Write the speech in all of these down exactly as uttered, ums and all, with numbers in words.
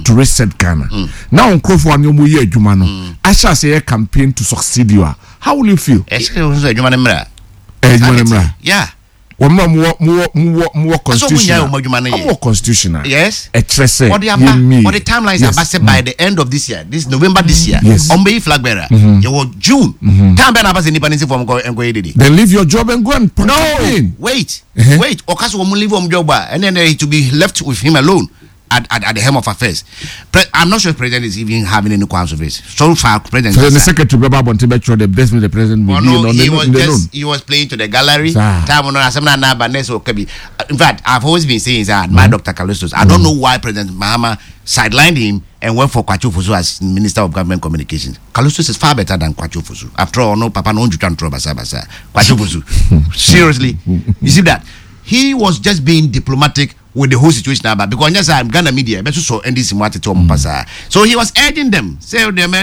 to reset Ghana. Mm. Now on Crawford and Yomu ye Jumano. Mm. I shall say a campaign to succeed you. How will you feel? Eh, Jumanemra. Eh, Jumanemra. Yeah. One more, more, more, more, more constitutional. More constitutional. Yes. A tresse. What the what the timelines are yes. mm. by the end of this year, this November this year. Yes. On be flag bearer. Mm-hmm. You were June. Time ben abas independence from go and go edidi. Then leave your job and go and no. Wait. Uh-huh. Wait. Okaso will leave him job and then uh, to be left with him alone. At, at, at the helm of affairs. Pre- I'm not sure the president is even having any qualms of it. So far, president. So the secretary, Baba Bontibecho, the best the president will well, be no, on he the, was in the just, he was playing to the gallery. Ah. In fact, I've always been saying that, my mm. Doctor Callistus, I don't know why President Mahama sidelined him and went for Kwachu Fusu as Minister of Government Communications. Callistus is far better than Kwachu Fusu. After all, no Papa no Jutan Trobasa Basa. Kwachu Fusu. Seriously. You see that? He was just being diplomatic with the whole situation about because yes, I'm Ghana media, but so and this mm. So he was urging them, say the man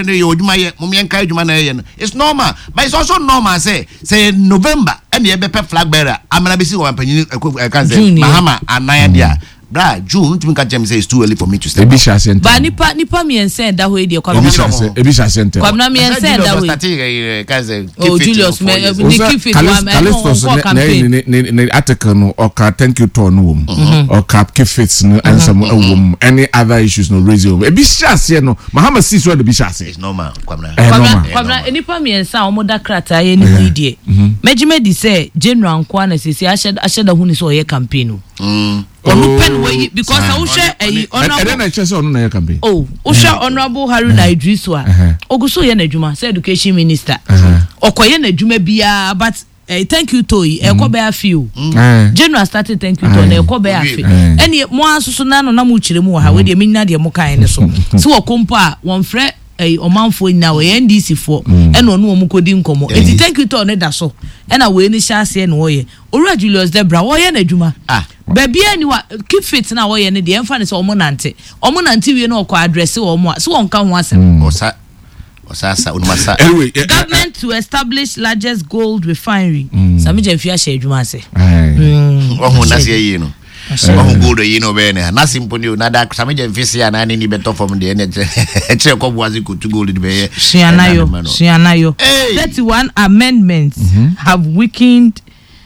it's normal, but it's also normal. Say say November and the Ebepe flag bearer. I'm gonna be seeing one Mahama and Nayandia. Bra June to make say it's too early for me to stay. But nipa nipa me and say that way they come. Ebisha center. Come na me and say that way. Oh Julius, me keep it one. Callistus ne article no or thank you to no or cap keep it no and some any other issues no raise over. Ebisha say no. Mahama sees what the Ebisha say. It's normal. Kwamna. Kwamna nipa me and say omo da krata ye ni idie. Mejime di say General Nkwa na sisi asheda asheda hu ni so ye campaign. Mm. Oh, pen way because I will share a honorable. Oh, Usha Honorable Haruna Idriswa. Oguso Yenejuma, say Education Minister. Okoye Nejume Bia, but uh, thank you, Toy. Eko be a few. General started thank you, Toy. Eko be a few. Any more Susana no Muchile Moha, where the Mina de Moka and so. So a compa one friend. A omanfo na we N D C for and onu omukodi nkomo enti thank you to ne da so and na we ni shase na wo ye Owura Julius Debra wo ye na adwuma ah baby ani wa keep fit na wo ye ne de emfa ne so omo nante omo nante wie na okọ address wo omo so won ka ho asem osa osa sa unmasa anyway government to establish largest gold refinery sami je fi a she adwuma ase omo na se ye no so go do you know be na simple you na da same je mfisi ya na ni better from the energy che ko buazi ko to gold be Shianayo Shianayo thirty-one amendments mm-hmm. have weakened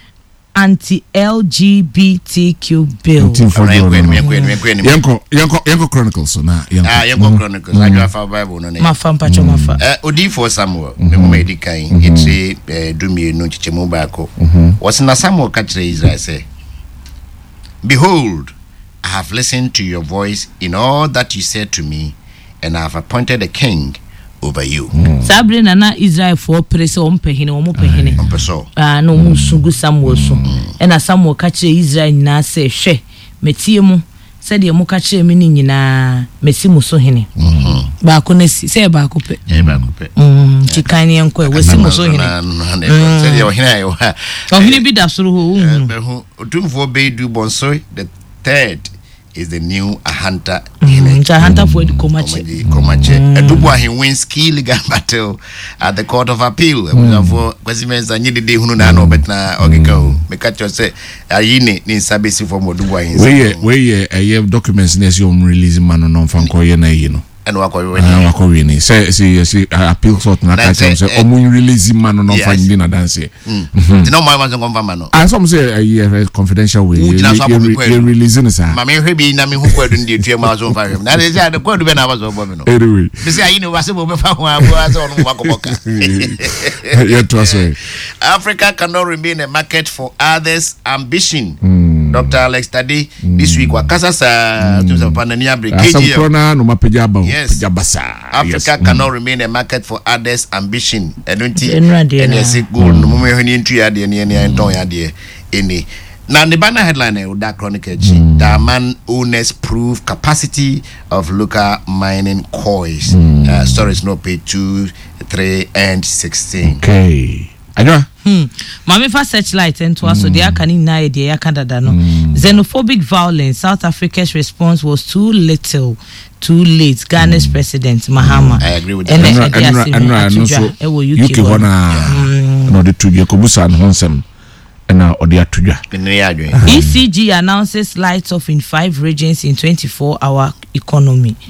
anti-L G B T Q bill. Yanko Yanko Yanko Chronicles na Yanko ah Yanko Chronicles I do fa Bible no na mafa mpacho mafa eh odi for Samuel me mo medikan eti dumie no chichemu ba ko was na Samuel ka kire Israel say behold, I have listened to your voice in all that you said to me, and I have appointed a king over you. Sabrina na Israel for press on pehine, omo pehine. Ah, no musugu Samuel so. And a Samuel catch Israel na say she metie mu said ye mu catch me ni nyina mesi mu so hene. Ba ko na si say ba ko pe. Eh ba ko pe. Mm, chikan ye nko e wesi mu so hene. Said ye hene ayo. Ohene bi da soro ho. Eh, Otumfo be du bonsoy the third is the new Ahanta in Ahanta for the Komache. Komache. Edubu he wins key legal battle at the Court of Appeal. For questions and you the hunu na no betna ogeko. Make sure say ayine ni sabesi for Odubu he. We we eh documents na si om release man no fanko ye na yi no. And wako we ni wako we ni say say say appeal sort na ka say omun release man no fan bi na dance. No my man confirm man no. And some say a confidential way. You releasing sa. Ma me hwe bi na me hu kwadu ndi etua ma so fa hwem. Na dey say the kwadu be na ba so bo me no. Anyway. Be say ayine wase bo be fa ho abo ase onu wakoboka. Yeah, to say Africa cannot remain a market for others' ambition. Doctor Alex Tade this week wakasa sa to panania break. Yes. Africa cannot remain a market for others' ambition. Enunti enese gold no mo hwani ntu ya de ne ne nton ya de eni. Now the banner headline of that chronicle mm. Daman owners prove capacity of local mining coins. Mm. Uh, storage no pay two, three, and sixteen. Okay. Ajwa. Hmm. Mami fa searchlight and to us so they are canning na de ya Canada no. Xenophobic violence. South Africa's response was too little, too late. Ghana's mm. president Mahama. Mm. I agree with that. And and so U K wana no de to ye kobusa no nsem. E C G announces lights off in five regions in twenty-four hour economy.